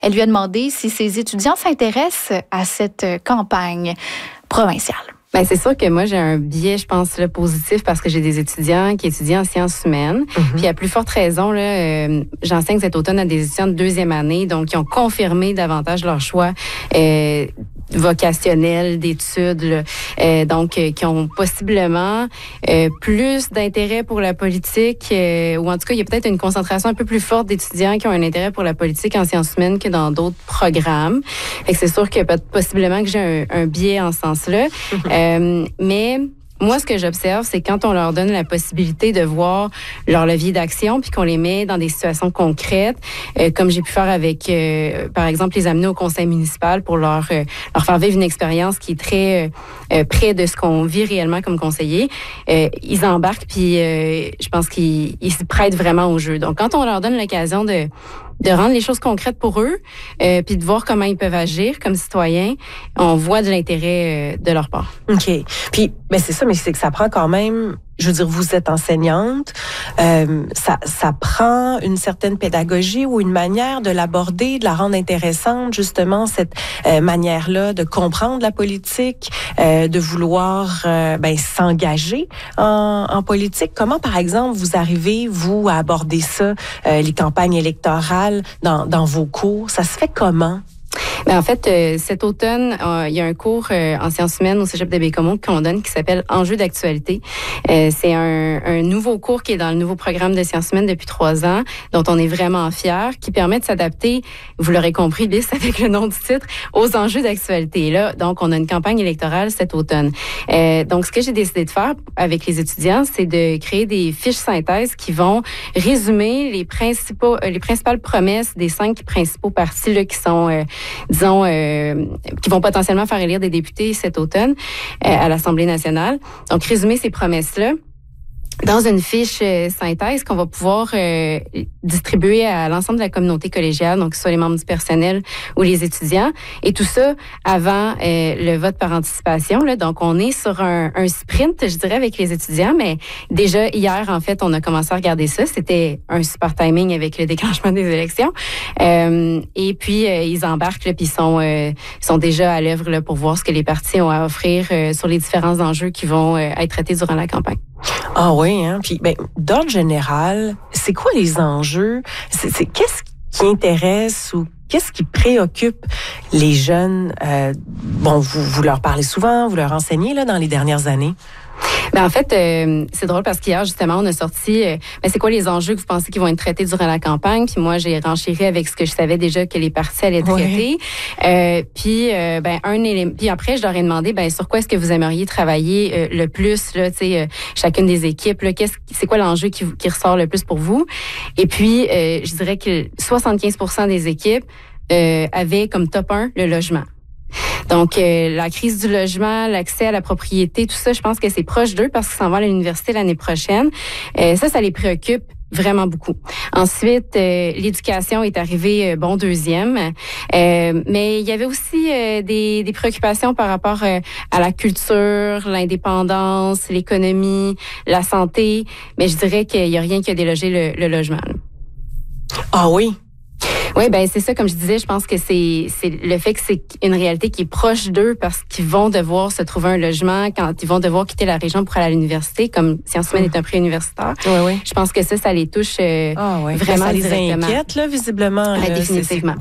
Elle lui a demandé si ses étudiants s'intéressent à cette campagne provinciale. Ben c'est sûr que moi, j'ai un biais, je pense, là, positif parce que j'ai des étudiants qui étudient en sciences humaines. Puis à plus forte raison, là, j'enseigne cet automne à des étudiants de 2e année, donc qui ont confirmé davantage leur choix vocationnel d'études, là, donc qui ont possiblement plus d'intérêt pour la politique, ou en tout cas, il y a peut-être une concentration un peu plus forte d'étudiants qui ont un intérêt pour la politique en sciences humaines que dans d'autres programmes. Fait que c'est sûr que possiblement que j'ai un biais en ce sens-là. Mais moi, ce que j'observe, c'est quand on leur donne la possibilité de voir leur levier d'action, puis qu'on les met dans des situations concrètes, comme j'ai pu faire avec, par exemple, les amener au conseil municipal pour leur faire vivre une expérience qui est très près de ce qu'on vit réellement comme conseiller. Ils embarquent, puis je pense qu'ils se prêtent vraiment au jeu. Donc, quand on leur donne l'occasion de rendre les choses concrètes pour eux, puis de voir comment ils peuvent agir comme citoyens, on voit de l'intérêt de leur part. OK. Puis, ben c'est ça, mais c'est que ça prend quand même, je veux dire, vous êtes enseignante, ça prend une certaine pédagogie ou une manière de l'aborder, de la rendre intéressante, justement, cette manière-là de comprendre la politique, de vouloir s'engager en politique. Comment, par exemple, vous arrivez, vous, à aborder ça, les campagnes électorales dans vos cours? Ça se fait comment? Ben en fait, cet automne, il y a un cours en sciences humaines au Cégep de Baie-Comeau qu'on donne qui s'appelle Enjeux d'actualité. C'est un nouveau cours qui est dans le nouveau programme de sciences humaines depuis 3 ans, dont on est vraiment fiers, qui permet de s'adapter, vous l'aurez compris, bis avec le nom du titre, aux enjeux d'actualité. Et là, donc, on a une campagne électorale cet automne. Donc, ce que j'ai décidé de faire avec les étudiants, c'est de créer des fiches synthèses qui vont résumer les principales promesses des 5 principaux partis là, qui sont qui vont potentiellement faire élire des députés cet automne à l'Assemblée nationale. Donc, résumer ces promesses-là dans une fiche synthèse qu'on va pouvoir distribuer à l'ensemble de la communauté collégiale, donc que ce soit les membres du personnel ou les étudiants. Et tout ça avant le vote par anticipation. Là. Donc, on est sur un sprint, je dirais, avec les étudiants, mais déjà hier, en fait, on a commencé à regarder ça. C'était un super timing avec le déclenchement des élections. Et puis, ils embarquent, là, puis ils sont déjà à l'œuvre là, pour voir ce que les partis ont à offrir sur les différents enjeux qui vont être traités durant la campagne. Ah oui, hein. Puis d'ordre général, c'est quoi les enjeux? C'est qu'est-ce qui intéresse ou qu'est-ce qui préoccupe les jeunes? Vous leur parlez souvent, vous leur enseignez là dans les dernières années. Ben en fait, c'est drôle parce qu'hier, justement, on a sorti c'est quoi les enjeux que vous pensez qui vont être traités durant la campagne? Puis moi, j'ai renchéri avec ce que je savais déjà que les partis allaient traiter. Puis après, je leur ai demandé sur quoi est-ce que vous aimeriez travailler le plus, là, tu sais, chacune des équipes, là, c'est quoi l'enjeu qui ressort le plus pour vous? Et puis, je dirais que 75% des équipes avaient comme top 1 le logement. Donc, la crise du logement, l'accès à la propriété, tout ça, je pense que c'est proche d'eux parce qu'ils s'en vont à l'université l'année prochaine. Ça les préoccupe vraiment beaucoup. Ensuite, l'éducation est arrivée deuxième. Mais il y avait aussi des préoccupations par rapport à la culture, l'indépendance, l'économie, la santé. Mais je dirais qu'il n'y a rien qui a délogé le logement. Ah oui? Oui, c'est ça, comme je disais, je pense que c'est le fait que c'est une réalité qui est proche d'eux parce qu'ils vont devoir se trouver un logement quand ils vont devoir quitter la région pour aller à l'université, comme Sciences humaines est un prix universitaire. Oui. Je pense que ça les touche vraiment ça les directement. Inquiète, là, visiblement. Là, définitivement.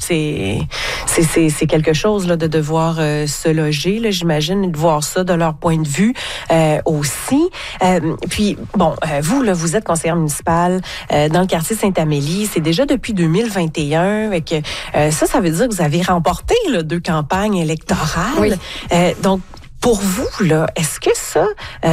C'est quelque chose là, de devoir se loger, là, j'imagine, et de voir ça de leur point de vue aussi. Puis, vous, là, vous êtes conseillère municipale dans le quartier Sainte-Amélie. C'est déjà depuis 2021. Ça veut dire que vous avez remporté là, 2 campagnes électorales. Oui. Donc, pour vous, là, est-ce que ça,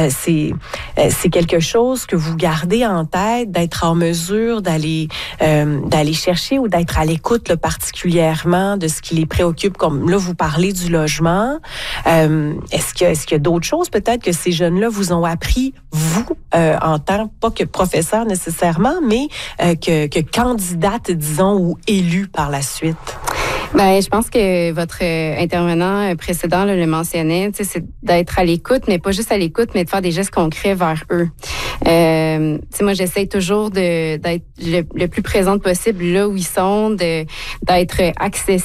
c'est quelque chose que vous gardez en tête, d'être en mesure d'aller chercher ou d'être à l'écoute là, particulièrement de ce qui les préoccupe, comme là, vous parlez du logement. Est-ce qu'il y a d'autres choses peut-être que ces jeunes-là vous ont appris, vous, en tant, pas que professeur nécessairement, mais que candidate, disons, ou élue par la suite? Je pense que votre intervenant précédent le mentionnait, c'est d'être à l'écoute, mais pas juste à l'écoute, mais de faire des gestes concrets vers eux. Moi, j'essaie toujours d'être le plus présente possible là où ils sont, d'être accessible